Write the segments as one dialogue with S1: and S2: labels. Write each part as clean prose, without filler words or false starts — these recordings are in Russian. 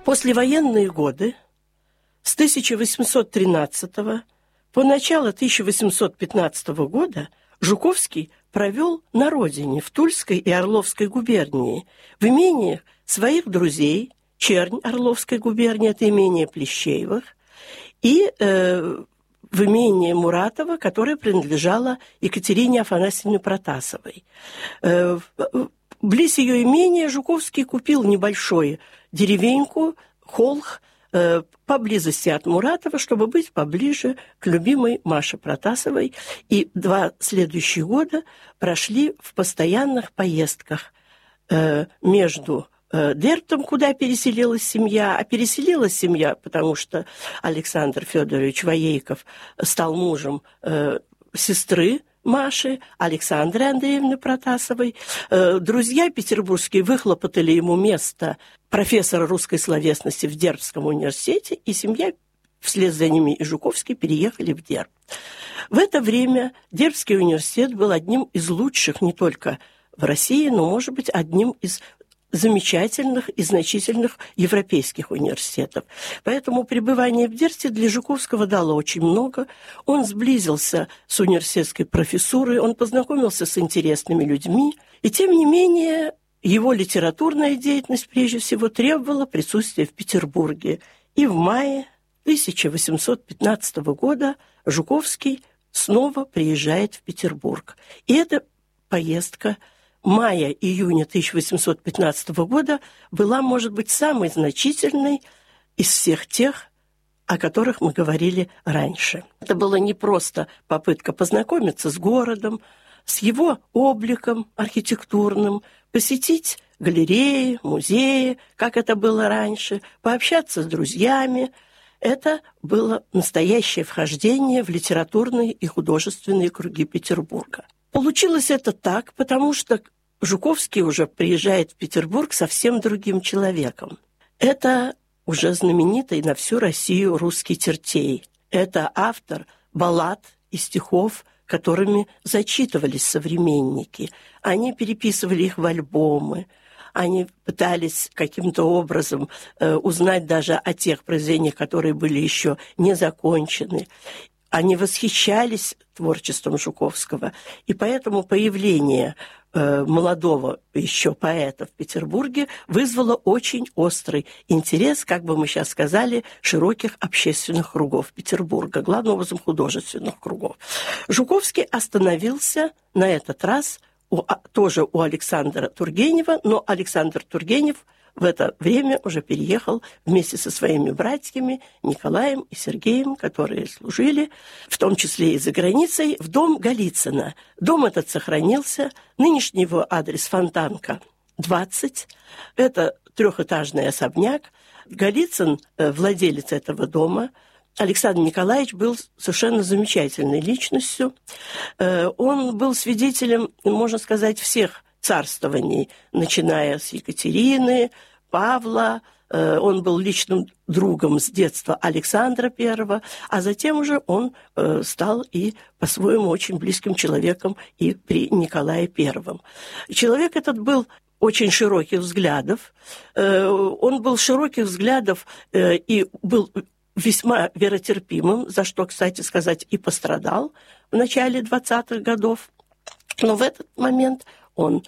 S1: Послевоенные годы с 1813 по начало 1815 года Жуковский провел на родине, в Тульской и Орловской губернии, в имениях своих друзей, Чернь Орловской губернии, это имение Плещеевых, и в имении Муратова, которое принадлежало Екатерине Афанасьевне Протасовой. Близ ее имения Жуковский купил небольшую деревеньку, Холх, поблизости от Муратова, чтобы быть поближе к любимой Маше Протасовой. И 2 следующих года прошли в постоянных поездках между Дербтом, куда переселилась семья, а переселилась семья, потому что Александр Федорович Воейков стал мужем сестры Маши, Александры Андреевны Протасовой. Друзья петербургские выхлопотали ему место профессора русской словесности в Дербтском университете, и семья вслед за ними и Жуковский переехали в Дербт. В это время Дербтский университет был одним из лучших не только в России, но, может быть, одним из замечательных и значительных европейских университетов. Поэтому пребывание в Дербте для Жуковского дало очень много. Он сблизился с университетской профессурой, он познакомился с интересными людьми. И тем не менее, его литературная деятельность прежде всего требовала присутствия в Петербурге. И в мае 1815 года Жуковский снова приезжает в Петербург. И эта поездка мая-июня 1815 года была, может быть, самой значительной из всех тех, о которых мы говорили раньше. Это была не просто попытка познакомиться с городом, с его обликом архитектурным, посетить галереи, музеи, как это было раньше, пообщаться с друзьями. Это было настоящее вхождение в литературные и художественные круги Петербурга. Получилось это так, потому что Жуковский уже приезжает в Петербург совсем другим человеком. Это уже знаменитый на всю Россию русский Тертей. Это автор баллад и стихов, которыми зачитывались современники. Они переписывали их в альбомы, они пытались каким-то образом узнать даже о тех произведениях, которые были еще не закончены. Они восхищались творчеством Жуковского, и поэтому появление молодого еще поэта в Петербурге вызвало очень острый интерес, как бы мы сейчас сказали, широких общественных кругов Петербурга, главным образом художественных кругов. Жуковский остановился на этот раз тоже у Александра Тургенева, но Александр Тургенев в это время уже переехал вместе со своими братьями Николаем и Сергеем, которые служили, в том числе и за границей, в дом Голицына. Дом этот сохранился. Нынешний его адрес Фонтанка, 20. Это 3-этажный особняк. Голицын, владелец этого дома, Александр Николаевич, был совершенно замечательной личностью. Он был свидетелем, можно сказать, всех царствований, начиная с Екатерины, Павла. Он был личным другом с детства Александра I, а затем уже он стал и по-своему очень близким человеком и при Николае I. Человек этот был очень широких взглядов. Он был широких взглядов и был весьма веротерпимым, за что, кстати сказать, и пострадал в начале 20-х годов. Но в этот момент он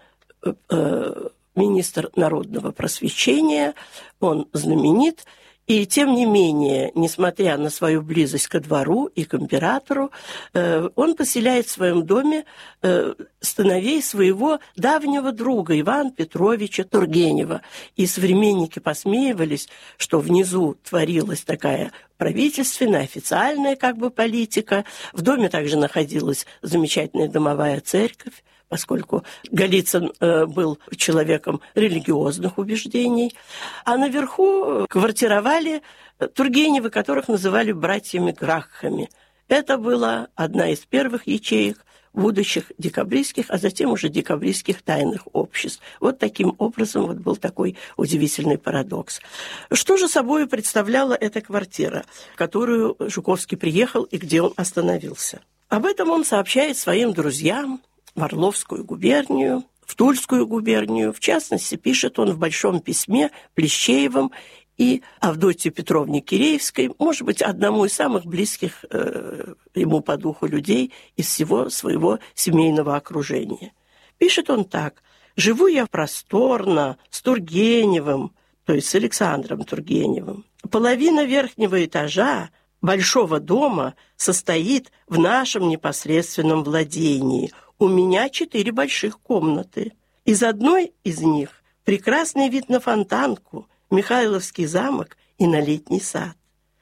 S1: министр народного просвещения, он знаменит, и тем не менее, несмотря на свою близость ко двору и к императору, он поселяет в своем доме сыновей своего давнего друга Ивана Петровича Тургенева. И современники посмеивались, что внизу творилась такая правительственная, официальная как бы политика. В доме также находилась замечательная домовая церковь, поскольку Голицын был человеком религиозных убеждений. А наверху квартировали Тургеневы, которых называли братьями Гракхами. Это была одна из первых ячеек будущих декабристских, а затем уже декабристских тайных обществ. Вот таким образом вот был такой удивительный парадокс. Что же собой представляла эта квартира, в которую Жуковский приехал и где он остановился? Об этом он сообщает своим друзьям в Орловскую губернию, в Тульскую губернию. В частности, пишет он в большом письме Плещеевым и Авдотье Петровне Киреевской, может быть, одному из самых близких ему по духу людей из всего своего семейного окружения. Пишет он так: «Живу я просторно, с Тургеневым, то есть с Александром Тургеневым. Половина верхнего этажа большого дома состоит в нашем непосредственном владении. У меня 4 больших комнаты. Из одной из них прекрасный вид на Фонтанку, Михайловский замок и на летний сад».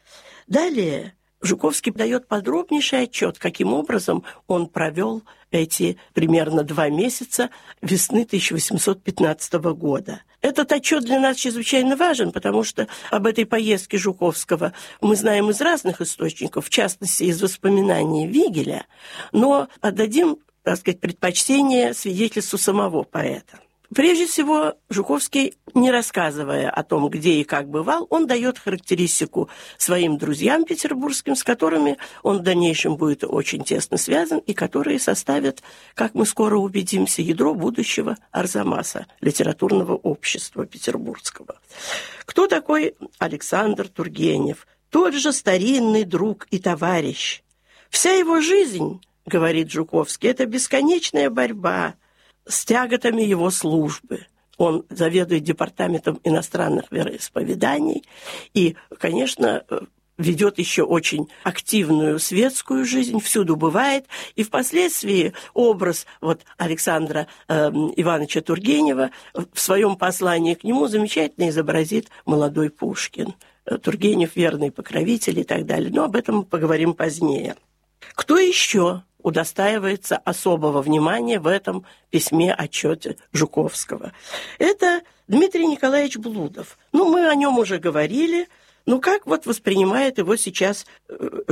S1: Далее Жуковский дает подробнейший отчет, каким образом он провел эти примерно 2 месяца весны 1815 года. Этот отчет для нас чрезвычайно важен, потому что об этой поездке Жуковского мы знаем из разных источников, в частности, из воспоминаний Вигеля, но отдадим, так сказать, предпочтение свидетельству самого поэта. Прежде всего, Жуковский, не рассказывая о том, где и как бывал, он дает характеристику своим друзьям петербургским, с которыми он в дальнейшем будет очень тесно связан, и которые составят, как мы скоро убедимся, ядро будущего Арзамаса, литературного общества петербургского. Кто такой Александр Тургенев? Тот же старинный друг и товарищ. Вся его жизнь, говорит Жуковский, это бесконечная борьба с тяготами его службы. Он заведует департаментом иностранных вероисповеданий и, конечно, ведет еще очень активную светскую жизнь, всюду бывает. И впоследствии образ Александра Ивановича Тургенева в своем послании к нему замечательно изобразит молодой Пушкин. Тургенев – верный покровитель и так далее. Но об этом мы поговорим позднее. Кто еще удостаивается особого внимания в этом письме-отчете Жуковского? Это Дмитрий Николаевич Блудов. Мы о нем уже говорили. Как воспринимает его сейчас